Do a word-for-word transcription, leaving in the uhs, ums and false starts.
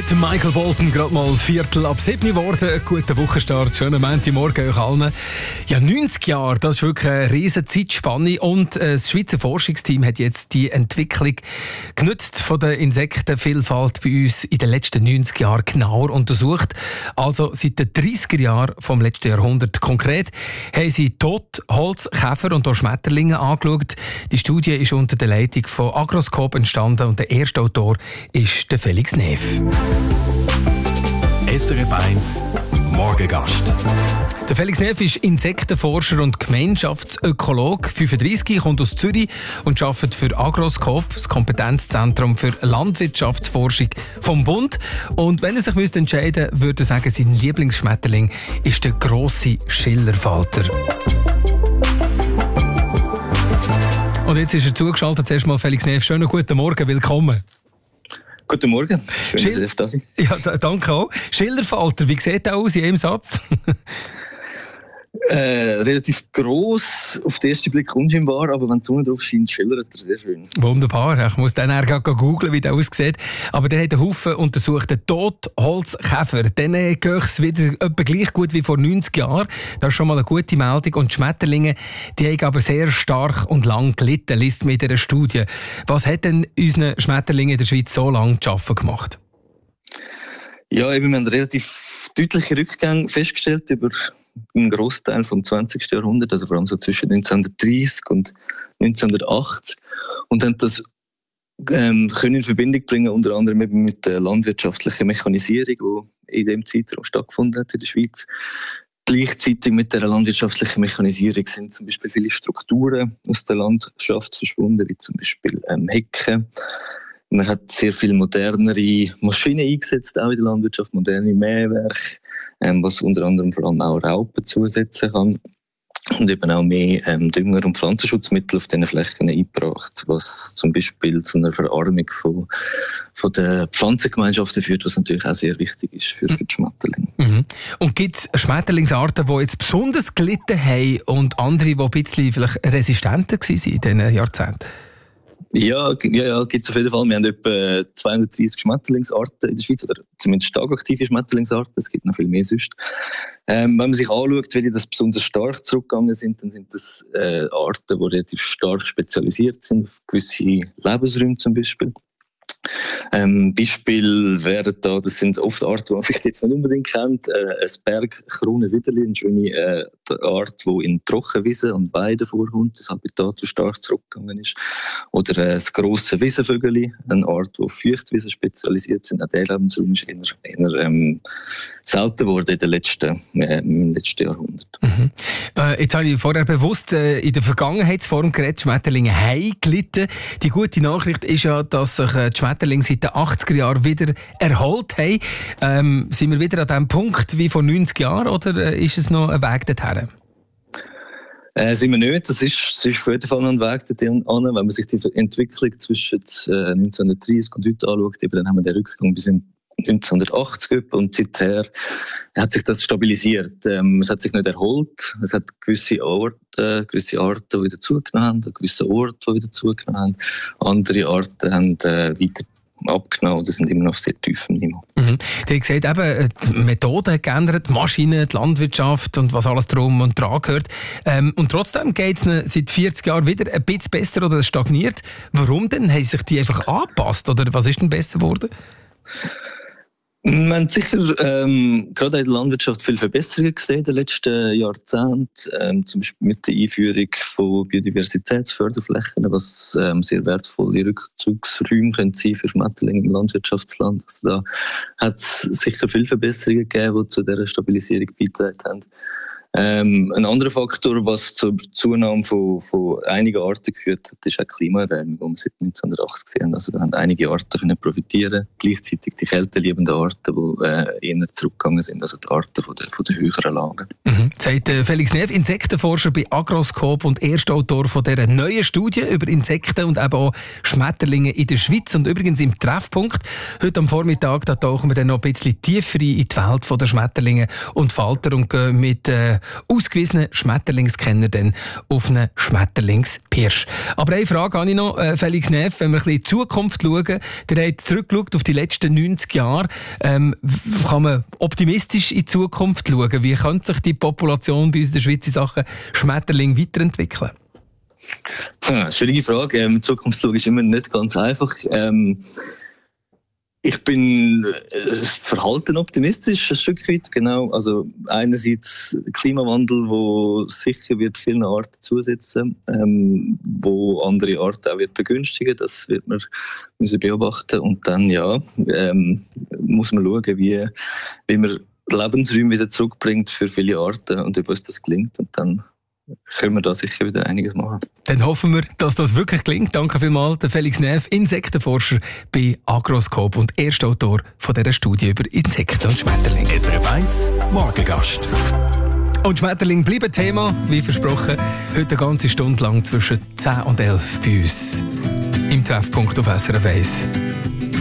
mit Michael Bolton, gerade mal Viertel ab sieben geworden. Guten Wochenstart, schönen Montagmorgen euch allen. Ja, neunzig Jahre, das ist wirklich eine riesen Zeitspanne und äh, das Schweizer Forschungsteam hat jetzt die Entwicklung genutzt von der Insektenvielfalt bei uns in den letzten neunzig Jahren genauer untersucht. Also seit den dreissiger Jahren vom letzten Jahrhundert. Konkret haben sie Tod, Holz, Käfer und auch Schmetterlinge angeschaut. Die Studie ist unter der Leitung von Agroscope entstanden und der erste Autor ist der Felix Neff. S R F eins Morgengast. Der Felix Neff ist Insektenforscher und Gemeinschaftsökologe. fünfunddreissig, kommt aus Zürich und arbeitet für Agroscope, das Kompetenzzentrum für Landwirtschaftsforschung vom Bund. Und wenn er sich müsste entscheiden müsste, würde er sagen, sein Lieblingsschmetterling ist der grosse Schillerfalter. Und jetzt ist er zugeschaltet. Zuerst mal Felix Neff. Schönen guten Morgen, willkommen. Guten Morgen, schön, Schil- dass Sie da sind. Ja, danke auch. Schillerfalter, wie sieht der aus in einem Satz? Äh, relativ gross, auf den ersten Blick unscheinbar, aber wenn die Sonne drauf scheint, schillert er sehr schön. Wunderbar, ich muss dann auch googeln, wie der aussieht. Aber der hat einen Haufen untersucht, den Tod, Holz, Käfer. Dann geht es wieder etwa gleich gut wie vor neunzig Jahren. Das ist schon mal eine gute Meldung. Und die Schmetterlinge, die haben aber sehr stark und lang gelitten, liest mit dieser Studie. Was hat denn unseren Schmetterlingen in der Schweiz so lange zu arbeiten gemacht? Ja, eben, wir haben relativ deutliche Rückgänge festgestellt über einen Grossteil vom zwanzigsten Jahrhundert, also vor allem so zwischen neunzehnhundertdreissig und neunzehnhundertachtzig. Und haben das ähm, können in Verbindung bringen, unter anderem eben mit der landwirtschaftlichen Mechanisierung, die in dem Zeitraum stattgefunden hat in der Schweiz. Gleichzeitig mit der landwirtschaftlichen Mechanisierung sind zum Beispiel viele Strukturen aus der Landschaft verschwunden, wie zum Beispiel ähm, Hecken. Man hat sehr viel modernere Maschinen eingesetzt, auch in der Landwirtschaft, moderne Mähwerke, ähm, was unter anderem vor allem auch Raupen zusetzen kann. Und eben auch mehr ähm, Dünger- und Pflanzenschutzmittel auf diesen Flächen eingebracht, was zum Beispiel zu einer Verarmung von, von den Pflanzengemeinschaften führt, was natürlich auch sehr wichtig ist für, für die Schmetterlinge. Mhm. Und gibt es Schmetterlingsarten, die jetzt besonders gelitten haben und andere, die ein bisschen vielleicht resistenter waren in diesen Jahrzehnten? Ja, ja, ja, gibt es auf jeden Fall. Wir haben etwa zweihundertdreissig Schmetterlingsarten in der Schweiz, oder zumindest stark aktive Schmetterlingsarten. Es gibt noch viel mehr sonst. Ähm, wenn man sich anschaut, welche das besonders stark zurückgegangen sind, dann sind das äh, Arten, die relativ stark spezialisiert sind, auf gewisse Lebensräume zum Beispiel. Ähm, Beispiel wären da, das sind oft Arten, die man vielleicht jetzt nicht unbedingt kennt, äh, ein Bergkronenwiderli, eine schöne äh, Art, die in Trockenwiesen und Weiden vorkommt, das Habitat, das stark zurückgegangen ist. Oder äh, das grosse Wiesenvögeli, eine Art, die auf Feuchtwiesen spezialisiert sind. Auch der Lebensraum ist eher, eher ähm, selten geworden in den letzten, äh, im letzten Jahrhundert. Mhm. Äh, jetzt habe ich vorher bewusst äh, in der Vergangenheitsform geredet, Schmetterlinge haben gelitten. Die gute Nachricht ist ja, dass sich äh, die Schmetterlinge seit den achtziger Jahren wieder erholt haben. Ähm, sind wir wieder an dem Punkt wie vor neunzig Jahren oder äh, ist es noch ein Weg dorthin? Äh, sind wir nicht. Das ist, das ist auf jeden Fall noch ein Weg dorthin. Wenn man sich die Entwicklung zwischen äh, neunzehnhundertdreissig und heute anschaut, eben, dann haben wir den Rückgang bis in neunzehnhundertachtzig und seither hat sich das stabilisiert. Ähm, es hat sich nicht erholt. Es hat gewisse Orte, gewisse Arten, die wieder zugenommen haben, gewisse Orte, die wieder zugenommen haben. Andere Arten haben äh, weiter abgenommen oder sind immer noch auf sehr tiefem Niveau. Mhm. Du hast gesagt, eben, die Methoden haben geändert, die Maschinen, die Landwirtschaft und was alles drum und dran gehört. Ähm, und trotzdem geht es seit vierzig Jahren wieder ein bisschen besser oder es stagniert. Warum denn? Haben sich die einfach angepasst oder was ist denn besser geworden? Wir haben sicher ähm, gerade in der Landwirtschaft viele Verbesserungen gesehen in den letzten Jahrzehnten. Ähm, zum Beispiel mit der Einführung von Biodiversitätsförderflächen, was ähm, sehr wertvolle Rückzugsräume können sein für Schmetterlinge im Landwirtschaftsland. Also da hat es sicher viele Verbesserungen gegeben, die zu dieser Stabilisierung beigetragen haben. Ähm, ein anderer Faktor, was zur Zunahme von, von einigen Arten geführt hat, ist auch die Klimaerwärmung, die wir seit neunzehnhundertachtzig gesehen haben. Also da haben einige Arten können profitieren, gleichzeitig die kälteliebenden Arten, die äh, eher zurückgegangen sind, also die Arten von der, von der höheren Lagen. Mhm. Sagt äh, Felix Neff, Insektenforscher bei Agroscope und Erstautor von dieser neuen Studie über Insekten und eben auch Schmetterlinge in der Schweiz. Und übrigens im Treffpunkt, heute am Vormittag, da tauchen wir dann noch ein bisschen tiefer in die Welt der Schmetterlinge und Falter und gehen mit äh, ausgewiesenen Schmetterlingskenner dann auf einen Schmetterlingspirsch. Aber eine Frage habe ich noch, äh, Felix Neff, wenn wir ein bisschen in die Zukunft schauen. Der hat zurückgeschaut auf die letzten neunzig Jahre. Ähm, kann man optimistisch in die Zukunft schauen? Wie könnte sich die Population bei uns in der Schweiz in Sachen Schmetterling weiterentwickeln? Ja, schwierige Frage. Ähm, Zukunftslog ist immer nicht ganz einfach. Ähm, ich bin äh, verhalten optimistisch, ein Stück weit, genau. Also einerseits Klimawandel, wo sicher wird vielen Arten zusetzen, ähm, wo andere Arten auch wird begünstigen. Das wird man müssen beobachten. Und dann ja, ähm, muss man schauen, wie, wie man Lebensräume wieder zurückbringt für viele Arten und ob uns das gelingt. Und dann können wir da sicher wieder einiges machen. Dann hoffen wir, dass das wirklich gelingt. Danke vielmals, der Felix Neff, Insektenforscher bei Agroscope und erster Autor von dieser Studie über Insekten und Schmetterlinge. S R F eins Morgengast. Und Schmetterlinge bleiben Thema, wie versprochen, heute eine ganze Stunde lang zwischen zehn und elf bei uns im Treffpunkt auf S R F eins.